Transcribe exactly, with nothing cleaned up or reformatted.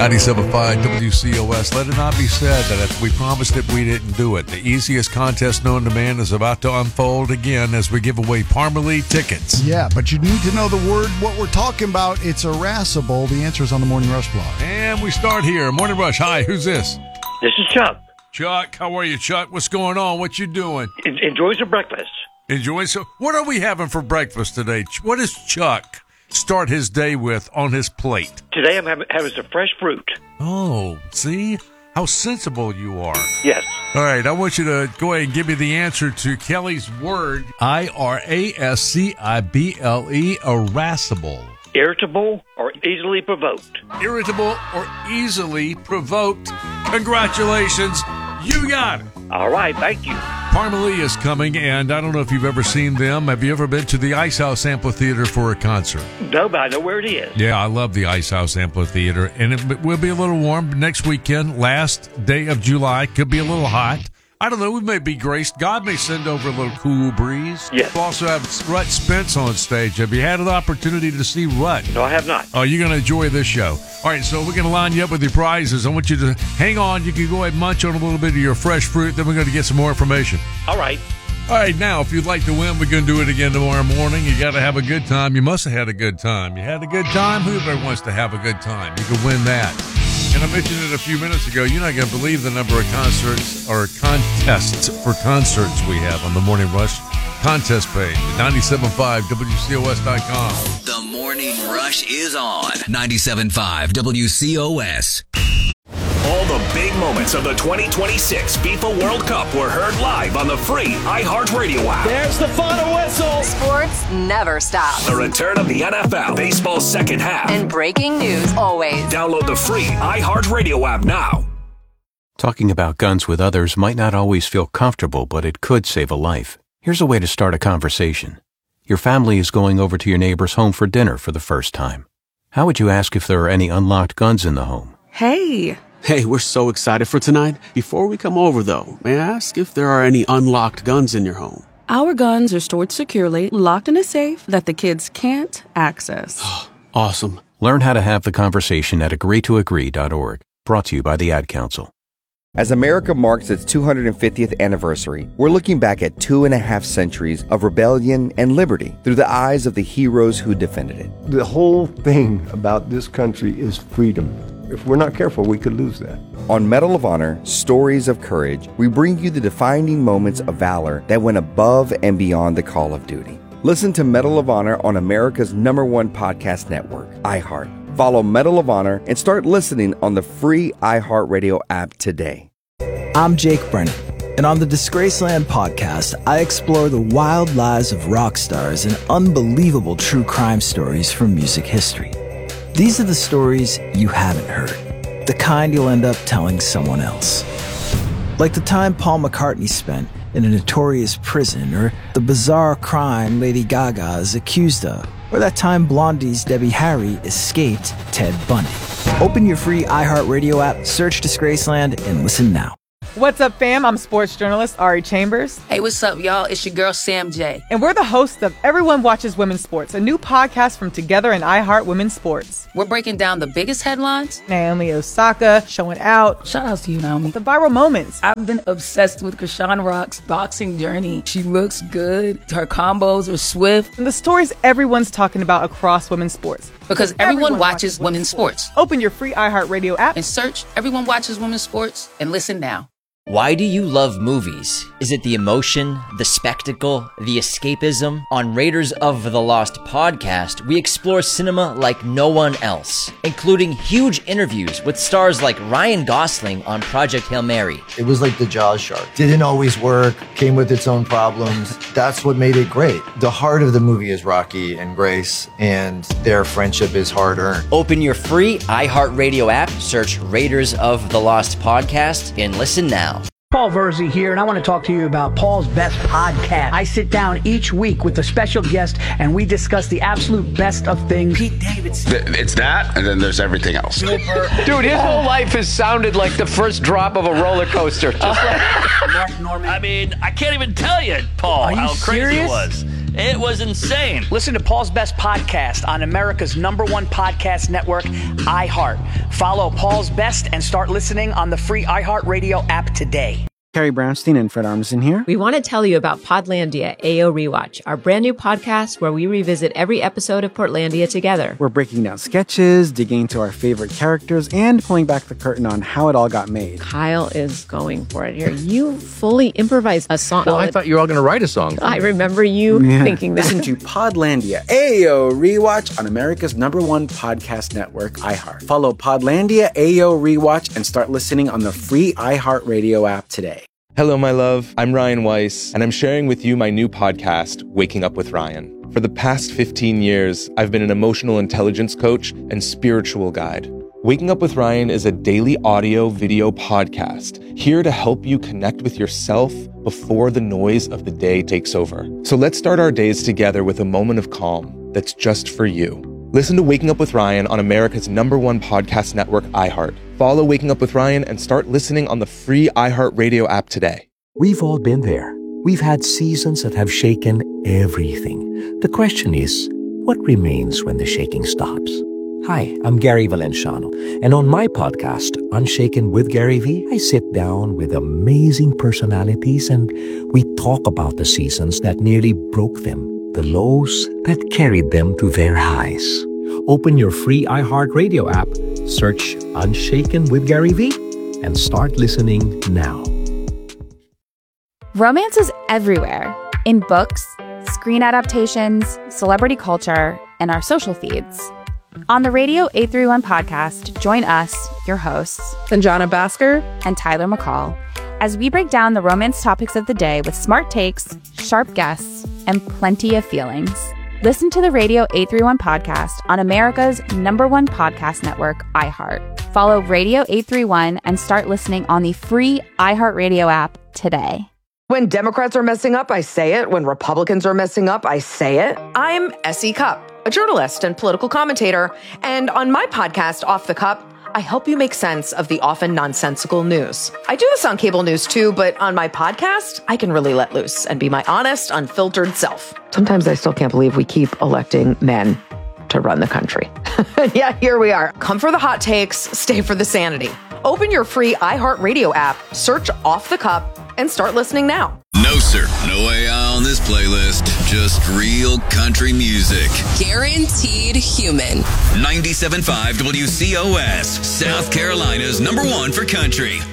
ninety-seven point five W C O S. Let it not be said that if we promised it, we didn't do it. The easiest contest known to man is about to unfold again as we give away Parmalee tickets. Yeah, but you need to know the word, what we're talking about. It's irascible. The answer is on the Morning Rush blog. And we start here. Morning Rush. Hi, who's this? This is Chuck. Chuck, how are you, Chuck? What's going on? What you doing? En- enjoy some breakfast. Enjoy some. What are we having for breakfast today? What does Chuck start his day with on his plate? Today I'm having, having some fresh fruit. Oh, see? How sensible you are. Yes. All right, I want you to go ahead and give me the answer to Kelly's word. I R A S C I B L E, irascible. Irritable or easily provoked. Irritable or easily provoked. Congratulations. You got it. All right, thank you. Parmalee is coming, and I don't know if you've ever seen them. Have you ever been to the Ice House Amphitheater for a concert? No, but I know where it is. Yeah, I love the Ice House Amphitheater, and it will be a little warm next weekend, last day of July. Could be a little hot. I don't know. We may be graced. God may send over a little cool breeze. Yes. We'll also have Rut Spence on stage. Have you had an opportunity to see Rut? No, I have not. Oh, you're going to enjoy this show. All right, so we're going to line you up with your prizes. I want you to hang on. You can go ahead and munch on a little bit of your fresh fruit. Then we're going to get some more information. All right. All right, now, if you'd like to win, we're going to do it again tomorrow morning. You got to have a good time. You must have had a good time. You had a good time? Whoever wants to have a good time, you can win that. And I mentioned it a few minutes ago. You're not going to believe the number of concerts or contests for concerts we have on the Morning Rush contest page at ninety-seven point five W C O S dot com. The Morning Rush is on ninety-seven point five W C O S. All the big moments of the twenty twenty-six FIFA World Cup were heard live on the free iHeartRadio app. There's the final whistle. Sports never stops. The return of the N F L, baseball's second half. And breaking news always. Download the free iHeartRadio app now. Talking about guns with others might not always feel comfortable, but it could save a life. Here's a way to start a conversation. Your family is going over to your neighbor's home for dinner for the first time. How would you ask if there are any unlocked guns in the home? Hey. Hey, we're so excited for tonight. Before we come over, though, may I ask if there are any unlocked guns in your home? Our guns are stored securely, locked in a safe that the kids can't access. Awesome. Learn how to have the conversation at agree to agree dot org. Brought to you by the Ad Council. As America marks its two hundred fiftieth anniversary, we're looking back at two and a half centuries of rebellion and liberty through the eyes of the heroes who defended it. The whole thing about this country is freedom. If we're not careful, we could lose that. On Medal of Honor, Stories of Courage, we bring you the defining moments of valor that went above and beyond the call of duty. Listen to Medal of Honor on America's number one podcast network, iHeart. Follow Medal of Honor and start listening on the free iHeartRadio app today. I'm Jake Brennan, and on the Disgraceland podcast, I explore the wild lives of rock stars and unbelievable true crime stories from music history. These are the stories you haven't heard, the kind you'll end up telling someone else. Like the time Paul McCartney spent in a notorious prison, or the bizarre crime Lady Gaga is accused of, or that time Blondie's Debbie Harry escaped Ted Bundy. Open your free iHeartRadio app, search Disgraceland, and listen now. What's up, fam? I'm sports journalist Ari Chambers. Hey, what's up, y'all? It's your girl, Sam J. And we're the hosts of Everyone Watches Women's Sports, a new podcast from Together and iHeart Women's Sports. We're breaking down the biggest headlines. Naomi Osaka showing out. Shout out to you, Naomi. The viral moments. I've been obsessed with Krishan Rock's boxing journey. She looks good. Her combos are swift. And the stories everyone's talking about across women's sports. Because everyone, everyone watches, watches women's sports. sports. Open your free iHeartRadio app and search Everyone Watches Women's Sports and listen now. Why do you love movies? Is it the emotion, the spectacle, the escapism? On Raiders of the Lost podcast, we explore cinema like no one else, including huge interviews with stars like Ryan Gosling on Project Hail Mary. It was like the Jaws shark. Didn't always work, came with its own problems. That's what made it great. The heart of the movie is Rocky and Grace, and their friendship is hard-earned. Open your free iHeartRadio app, search Raiders of the Lost podcast, and listen now. Paul Verzi here, and I want to talk to you about Paul's Best Podcast. I sit down each week with a special guest, and we discuss the absolute best of things. Pete Davidson. It's that, and then there's everything else. Dude, his whole life has sounded like the first drop of a roller coaster. Just like Mark Norman. I mean, I can't even tell you, Paul, how crazy serious? it was. It was insane. Listen to Paul's Best Podcast on America's number one podcast network, iHeart. Follow Paul's Best and start listening on the free iHeartRadio app today. Carrie Brownstein and Fred Armisen here. We want to tell you about Podlandia A O Rewatch, our brand new podcast where we revisit every episode of Portlandia together. We're breaking down sketches, digging into our favorite characters, and pulling back the curtain on how it all got made. Kyle is going for it here. You fully improvised a song. Well, I thought you were all going to write a song. I remember you yeah. thinking that. Listen to Podlandia A O Rewatch on America's number one podcast network, iHeart. Follow Podlandia A O Rewatch and start listening on the free iHeartRadio app today. Hello, my love. I'm Ryan Weiss, and I'm sharing with you my new podcast, Waking Up with Ryan. For the past fifteen years, I've been an emotional intelligence coach and spiritual guide. Waking Up with Ryan is a daily audio video podcast here to help you connect with yourself before the noise of the day takes over. So let's start our days together with a moment of calm that's just for you. Listen to Waking Up with Ryan on America's number one podcast network, iHeart. Follow Waking Up with Ryan and start listening on the free iHeartRadio app today. We've all been there. We've had seasons that have shaken everything. The question is, what remains when the shaking stops? Hi, I'm Gary Valenciano, and on my podcast, Unshaken with Gary V, I sit down with amazing personalities and we talk about the seasons that nearly broke them, the lows that carried them to their highs. Open your free iHeartRadio app, search Unshaken with Gary V, and start listening now. Romance is everywhere. In books, screen adaptations, celebrity culture, and our social feeds. On the Radio eight thirty-one podcast, join us, your hosts, Sanjana Bhaskar and Tyler McCall, as we break down the romance topics of the day with smart takes, sharp guests, and plenty of feelings. Listen to the Radio eight thirty-one podcast on America's number one podcast network, iHeart. Follow Radio eight thirty-one and start listening on the free iHeartRadio app today. When Democrats are messing up, I say it. When Republicans are messing up, I say it. I'm S E. Cupp, a journalist and political commentator. And on my podcast, Off the Cup, I help you make sense of the often nonsensical news. I do this on cable news too, but on my podcast, I can really let loose and be my honest, unfiltered self. Sometimes I still can't believe we keep electing men to run the country. Yeah, here we are. Come for the hot takes, stay for the sanity. Open your free iHeartRadio app, search Off the Cup, and start listening now. No, sir. No A I on this playlist. Just real country music. Guaranteed human. ninety-seven point five W C O S, South Carolina's number one for country.